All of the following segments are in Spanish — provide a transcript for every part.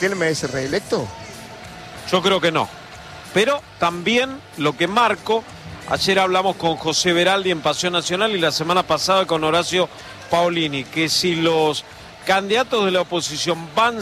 ¿Riquelme es reelecto? Yo creo que no. Pero también lo que marco, ayer hablamos con José Veraldi en Pasión Nacional y la semana pasada con Horacio Paolini, que si los candidatos de la oposición van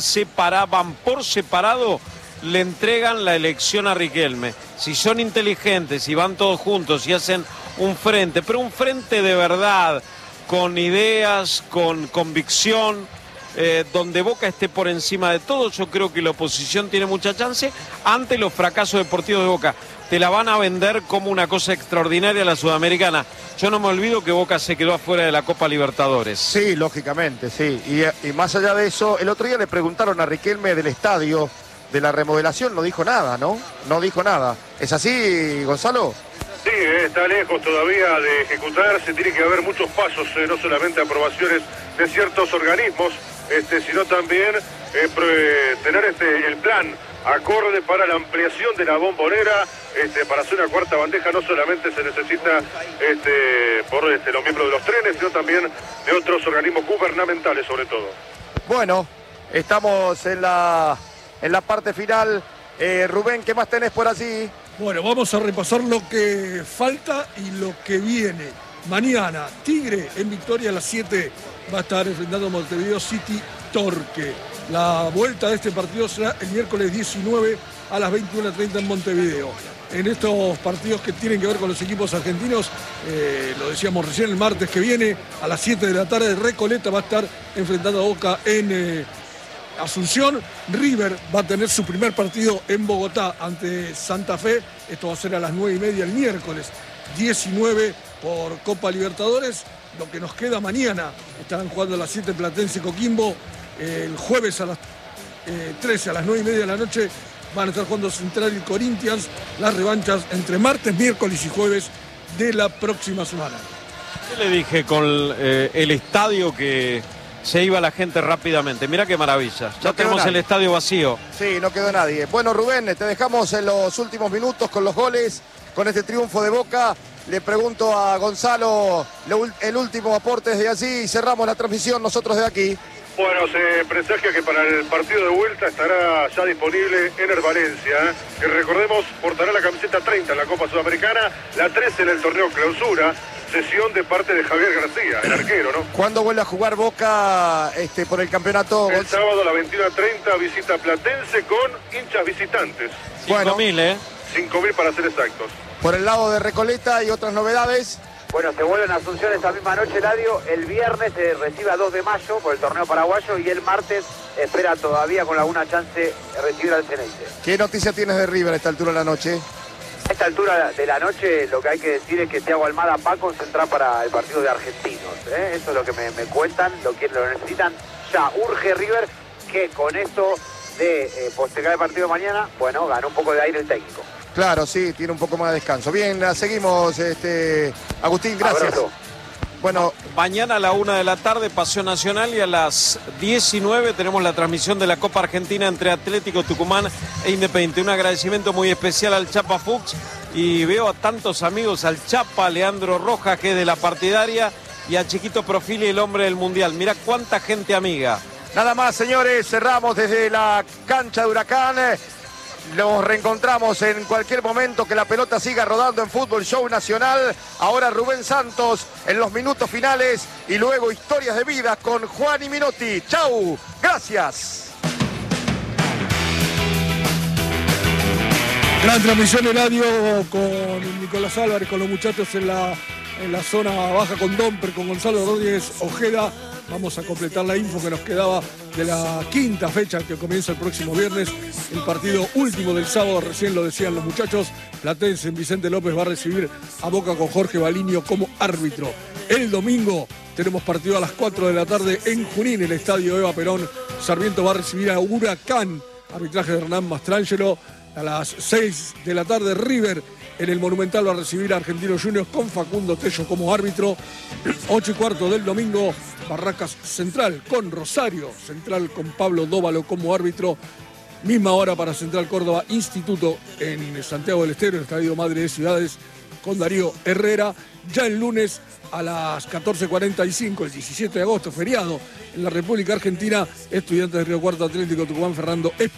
por separado, le entregan la elección a Riquelme. Si son inteligentes y van todos juntos y hacen un frente, pero un frente de verdad, con ideas, con convicción, donde Boca esté por encima de todo, yo creo que la oposición tiene mucha chance ante los fracasos deportivos de Boca. Te la van a vender como una cosa extraordinaria la Sudamericana. Yo no me olvido que Boca se quedó afuera de la Copa Libertadores. Sí, lógicamente, sí. Y más allá de eso, el otro día le preguntaron a Riquelme del estadio, de la remodelación, no dijo nada, ¿no? No dijo nada. ¿Es así, Gonzalo? Sí, está lejos todavía de ejecutarse, tiene que haber muchos pasos, no solamente aprobaciones de ciertos organismos, sino también tener el plan acorde para la ampliación de la bombonera, para hacer una cuarta bandeja no solamente se necesita por los miembros de los trenes, sino también de otros organismos gubernamentales sobre todo. Bueno, estamos en la parte final. Rubén, ¿qué más tenés por allí? Bueno, vamos a repasar lo que falta y lo que viene. Mañana, Tigre en Victoria a las 7 va a estar enfrentando a Montevideo City Torque. La vuelta de este partido será el miércoles 19 a las 21:30 en Montevideo. En estos partidos que tienen que ver con los equipos argentinos, lo decíamos recién, el martes que viene a las 7 de la tarde, Recoleta va a estar enfrentando a Boca en Asunción. River va a tener su primer partido en Bogotá ante Santa Fe. Esto va a ser a las 9:30 el miércoles 19 por Copa Libertadores. Lo que nos queda mañana, estarán jugando a las 7 Platense Coquimbo. El jueves a las 13, a las 9:30 de la noche, van a estar jugando Central y Corinthians. Las revanchas entre martes, miércoles y jueves de la próxima semana. ¿Qué le dije con el estadio que se iba la gente rápidamente? Mirá qué maravilla. Ya tenemos el estadio vacío. Sí, no quedó nadie. Bueno, Rubén, te dejamos en los últimos minutos con los goles, con este triunfo de Boca. Le pregunto a Gonzalo el último aporte desde allí y cerramos la transmisión nosotros de aquí. Bueno, se presagia que para el partido de vuelta estará ya disponible Ener Valencia, que recordemos portará la camiseta 30 en la Copa Sudamericana, la 13 en el torneo Clausura, cesión de parte de Javier García, el arquero, ¿no? ¿Cuándo vuelve a jugar Boca por el campeonato? El sábado a la 21:30 visita Platense con hinchas visitantes. 5.000, ¿eh? 5.000 para ser exactos. Por el lado de Recoleta y otras novedades. Bueno, se vuelven a Asunción esta misma noche, Eladio. El viernes se recibe a 2 de mayo por el torneo paraguayo y el martes espera todavía con alguna chance recibir al Ceneice. ¿Qué noticia tienes de River a esta altura de la noche? A esta altura de la noche lo que hay que decir es que Thiago Almada va a concentrar para el partido de Argentinos. Eso es lo que me cuentan, lo necesitan. Ya urge River, que con esto de postergar el partido mañana, bueno, ganó un poco de aire el técnico. Claro, sí, tiene un poco más de descanso. Bien, la seguimos, Agustín, gracias. Abrazo. Bueno, mañana a la 1 de la tarde, Pasión Nacional, y a las 19 tenemos la transmisión de la Copa Argentina entre Atlético Tucumán e Independiente. Un agradecimiento muy especial al Chapa Fuchs, y veo a tantos amigos, al Chapa, Leandro Rojas, que es de la partidaria, y a Chiquito Profili, el hombre del Mundial. Mirá cuánta gente amiga. Nada más, señores, cerramos desde la cancha de Huracán. Nos reencontramos en cualquier momento, que la pelota siga rodando en Fútbol Show Nacional. Ahora Rubén Santos en los minutos finales y luego historias de vida con Juan y Minotti. ¡Chau! ¡Gracias! Gran transmisión de radio con Nicolás Álvarez, con los muchachos en la zona baja con Domper, con Gonzalo Rodríguez Ojeda. Vamos a completar la info que nos quedaba de la quinta fecha que comienza el próximo viernes. El partido último del sábado, recién lo decían los muchachos. Platense en Vicente López va a recibir a Boca con Jorge Baliño como árbitro. El domingo tenemos partido a las 4 de la tarde en Junín, el estadio Eva Perón. Sarmiento va a recibir a Huracán, arbitraje de Hernán Mastrangelo. A las 6 de la tarde River en el Monumental va a recibir a Argentinos Juniors con Facundo Tello como árbitro. 8:15 del domingo, Barracas Central con Rosario Central, con Pablo Dóvalo como árbitro. Misma hora para Central Córdoba Instituto en Santiago del Estero, el Estadio Madre de Ciudades, con Darío Herrera. Ya el lunes a las 14:45, el 17 de agosto, feriado en la República Argentina, Estudiantes de Río Cuarto, Atlético Tucumán, Fernando